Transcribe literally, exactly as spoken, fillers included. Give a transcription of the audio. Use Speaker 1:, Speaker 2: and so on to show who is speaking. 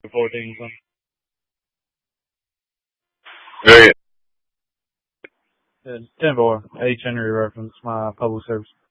Speaker 1: fourteen or something.
Speaker 2: Very
Speaker 1: Yeah, ten four. H. Henry reference, my public service.